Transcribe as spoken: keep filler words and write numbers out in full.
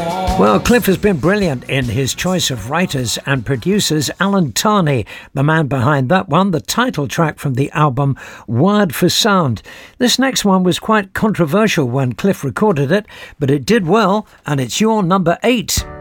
Well, Cliff has been brilliant in his choice of writers and producers. Alan Tarney, the man behind that one, the title track from the album Wired for Sound. This next one was quite controversial when Cliff recorded it, but it did well, and it's your number eight.